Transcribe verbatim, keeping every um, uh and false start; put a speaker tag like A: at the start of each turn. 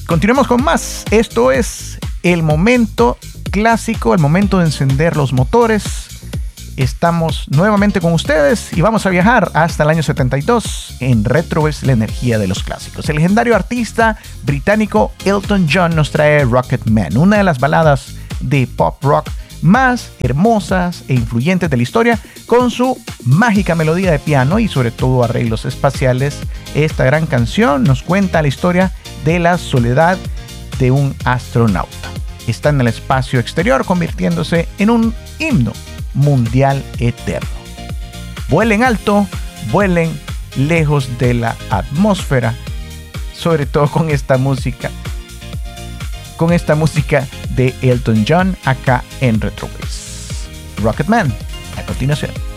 A: Continuemos con más. Esto es el momento clásico, el momento de encender los motores. Estamos nuevamente con ustedes y vamos a viajar hasta el año setenta y dos. En Retro es la energía de los clásicos. El legendario artista británico Elton John nos trae Rocket Man, una de las baladas de pop rock más hermosas e influyentes de la historia, con su mágica melodía de piano y sobre todo arreglos espaciales. Esta gran canción nos cuenta la historia de la soledad de un astronauta. Está en el espacio exterior convirtiéndose en un himno mundial eterno. Vuelen alto, vuelen lejos de la atmósfera, sobre todo con esta música, con esta música de Elton John acá en Retrowaves. Rocket Man, a continuación.